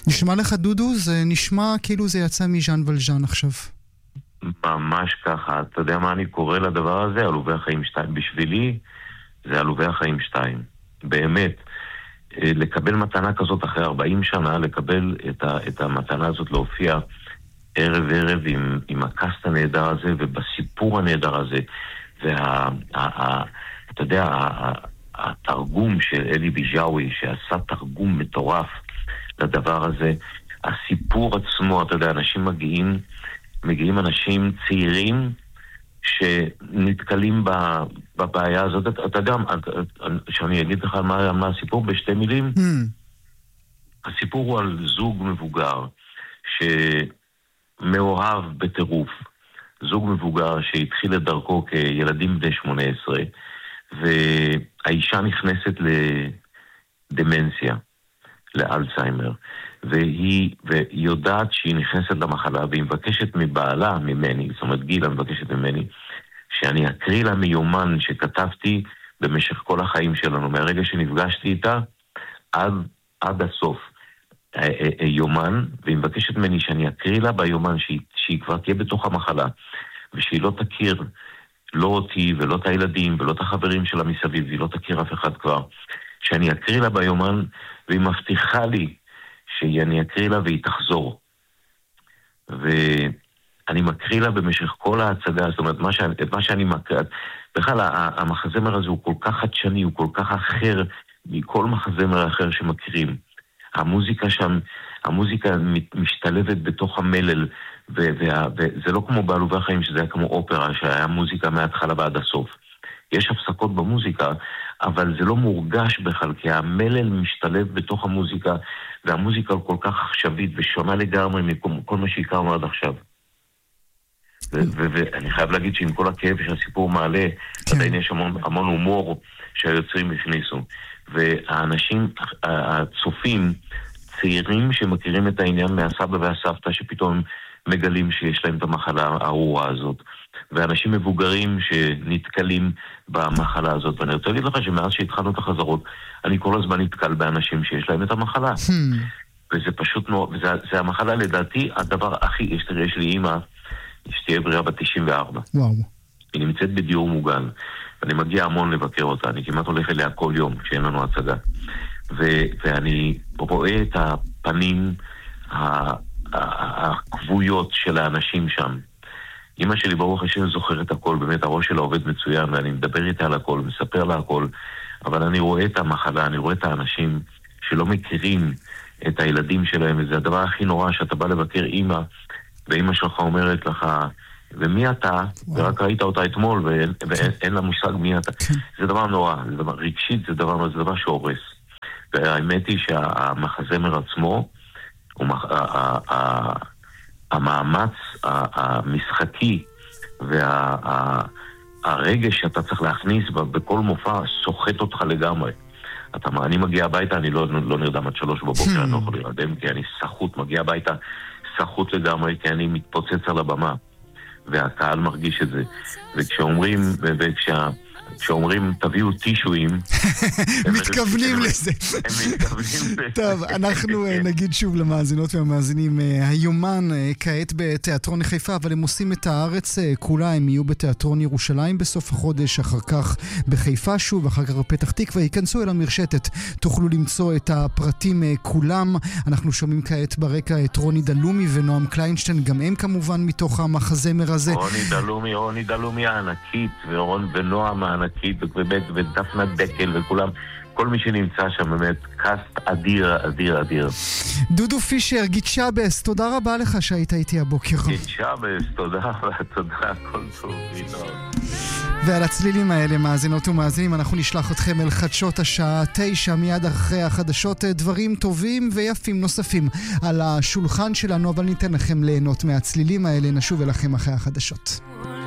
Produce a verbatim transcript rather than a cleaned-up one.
נשמע לך דודו? זה נשמע כאילו זה יצא מז'אן ולז'אן עכשיו. ממש ככה. אתה יודע מה אני קורא לדבר הזה? עלובי החיים שתיים. בשבילי זה עלובי החיים שתיים. באמת. לקבל מתנה כזאת אחרי ארבעים שנה, לקבל את, ה, את המתנה הזאת להופיע ערב ערב עם, עם הקאסט הנהדר הזה ובסיפור הנהדר הזה. וה... ה, ה, אתה יודע, ה, התרגום של אלי ביג'אווי, שעשה תרגום מטורף לדבר הזה, הסיפור עצמו, אתה יודע, אנשים מגיעים, מגיעים אנשים צעירים שנתקלים בבעיה הזאת. אתה, אתה יודע, שאני אגיד לך מה, מה הסיפור בשתי מילים? Mm. הסיפור הוא על זוג מבוגר שמאוהב בטירוף. זוג מבוגר שהתחיל את דרכו כילדים בני שמונה עשרה, והאישה נכנסת לדמנציה, לאלצהיימר, והיא, והיא יודעת שהיא נכנסת למחלה, והיא מבקשת מבעלה, ממני, זאת אומרת גילה מבקשת ממני, שאני אקריא לה מיומן שכתבתי במשך כל החיים שלנו, מהרגע שנפגשתי איתה עד, עד הסוף. יומן, והיא מבקשת ממני שאני אקריא לה ביומן שהיא, שהיא כבר תהיה בתוך המחלה, ושהיא לא תכיר לא אותי ולא את הילדים ולא את החברים שלה מסביב, והיא לא תכיר אף אחד כבר, שאני אקריא לה ביומן, והיא מבטיחה לי שאני אקריא לה והיא תחזור. ואני מקריא לה במשך כל ההצגה, זאת אומרת, מה שאני, מה שאני מקריא, בכלל המחזמר הזה הוא כל כך חדשני, הוא כל כך אחר מכל מחזמר אחר שמכירים. המוזיקה שם, המוזיקה משתלבת בתוך המלל, וזה לא כמו בעלובי החיים, שזה היה כמו אופרה, שהיה מוזיקה מההתחלה ועד הסוף. יש הפסקות במוזיקה, אבל זה לא מורגש בכלל, כי המלל משתלב בתוך המוזיקה, והמוזיקה כל כך עכשווית ושונה לגמרי מכל מה שהכרנו עד עכשיו. ואני חייב להגיד שעם כל הכאב שהסיפור מעלה, עדיין יש המון הומור שהיוצרים הכניסו. והאנשים, הצופים, צעירים שמכירים את העניין מהסבא והסבתא, שפתאום מגלים שיש להם את המחלה הארורה הזאת. ואנשים מבוגרים שנתקלים במחלה הזאת. ואני רוצה להגיד לך שמאז שהתחלנו את החזרות, אני כל הזמן נתקל באנשים שיש להם את המחלה. וזה פשוט מאוד, וזה המחלה לדעתי, הדבר הכי, יש, יש לי אימא, שתהיה בריאה בת תשעים וארבע. וואו. היא נמצאת בדיור מוגן, ואני מגיע המון לבקר אותה, אני כמעט הולך אליה כל יום, כשאין לנו הצגה. ו- ואני רואה את הפנים הכבויות של האנשים שם. אמא שלי ברוך השם זוכרת הכל, באמת הראש שלה עובד מצוין, ואני מדבר איתה על הכל, מספר לה הכל, אבל אני רואה את המחלה, אני רואה את האנשים שלא מכירים את הילדים שלהם, וזה הדבר הכי נורא, שאתה בא לבקר אמא, ואמא שלך אומרת לך, ומי אתה? ורק ראית אותה אתמול, ואין, ואין לה מושג מי אתה. זה דבר נורא, זה דבר רגשית, זה דבר, זה דבר שהורס. והאמת היא שהמחזמר עצמו, המאמץ המשחקי והרגש שאתה צריך להכניס בכל מופע סוחט אותך לגמרי. אתה, אני מגיע הביתה, אני לא, לא נרדם עד שלוש בבוקר, אני לא יכול להירדם, כי אני סחוט, מגיע הביתה סחוט לגמרי, כי אני מתפוצץ על הבמה, והקהל מרגיש את זה. וכשאומרים, וכשה... כשאומרים תביאו טישויים מתכוונים לזה. הם מתכוונים לזה. טוב, אנחנו נגיד שוב למאזינות והמאזינים, היומן כעת בתיאטרון חיפה, אבל הם עושים את הארץ כולה, הם יהיו בתיאטרון ירושלים בסוף החודש, אחר כך בחיפה שוב, אחר כך בפתח תקווה, ייכנסו אל המרשתת, תוכלו למצוא את הפרטים כולם. אנחנו שומעים כעת ברקע את רוני דלומי ונועם קליינשטיין, גם הם כמובן מתוך המחזמר הזה. רוני דלומי, רוני דלומי הענקית, ונועם הענקית, ובאמת, ודפנה דקל וכולם, כל מי שנמצא שם באמת קאסט אדיר, אדיר, אדיר. דודו פישר, גיטשאבס, תודה רבה לך שהיית איתי הבוקר. גיטשאבס, תודה, תודה, כל טוב, מילות. ועל הצלילים האלה, מאזינות ומאזינים, אנחנו נשלח אתכם אל חדשות השעה תשע, מיד אחרי החדשות, דברים טובים ויפים נוספים על השולחן שלנו, אבל ניתן לכם ליהנות מהצלילים האלה, נשוב אליכם אחרי החדשות.